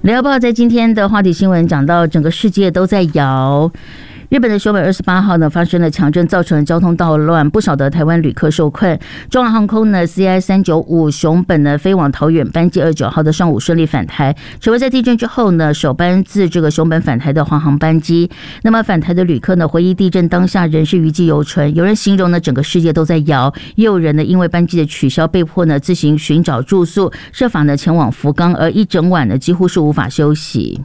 联合报在今天的话题新闻讲到，整个世界都在摇。日本的熊本28号呢发生了强震，造成了交通道乱，不少的台湾旅客受困。中华航空呢 CI395 熊本呢飞往桃园班机29号的上午顺利返台，成为在地震之后呢首班自这个熊本返台的华航班机。那么返台的旅客呢回忆地震当下仍是余悸犹存，有人形容呢整个世界都在摇，也有人呢因为班机的取消被迫呢自行寻找住宿，设法呢前往福冈，而一整晚呢几乎是无法休息。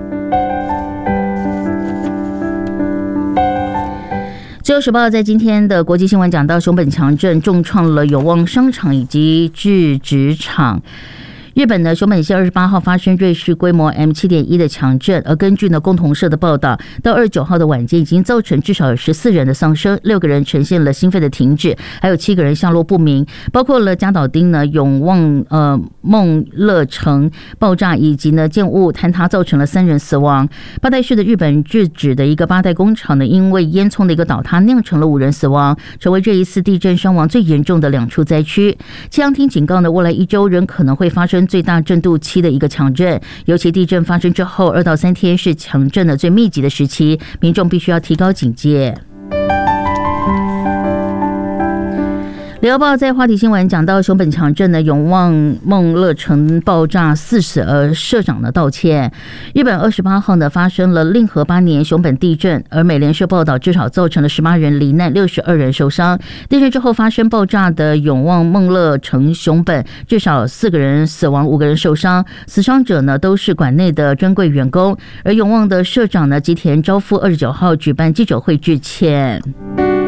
自由时报在今天的国际新闻讲到，熊本强震重创了永旺商场以及制纸厂。日本的熊本县28号发生瑞士规模 M7.1 的强震，而根据共同社的报道，到29号的晚间已经造成至少有14人的丧生，6个人呈现了心肺的停止，还有7个人下落不明，包括了加岛町永旺梦乐城爆炸以及建物坍塌，造成了3人死亡。八代市的日本制纸的一个八代工厂因为烟囱的一个倒塌，酿成了5人死亡，成为这一次地震伤亡最严重的2处灾区。气象厅警告未来1周仍可能会发生最大震度7的一个强震，尤其地震发生之后2到3天是强震的最密集的时期，民众必须要提高警戒。联合报在话题新闻讲到，熊本强震永旺梦乐城爆炸4死，而社长道歉。日本28号发生了令和8年熊本地震，而美联社报道至少造成了18人罹难，62人受伤。地震之后发生爆炸的永旺梦乐城熊本至少4个人死亡，5个人受伤，死伤者都是馆内的专柜员工。而永旺的社长吉田昭夫29号举办记者会致歉。